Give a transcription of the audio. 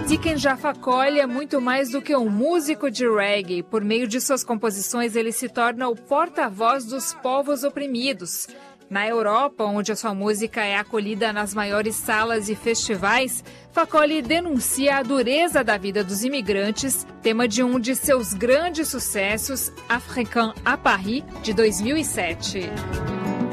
Tiken Jah Fakoly é muito mais do que um músico de reggae. Por meio de suas composições, ele se torna o porta-voz dos povos oprimidos. Na Europa, onde a sua música é acolhida nas maiores salas e festivais, Fakoly denuncia a dureza da vida dos imigrantes, tema de um de seus grandes sucessos, Africain à Paris, de 2007.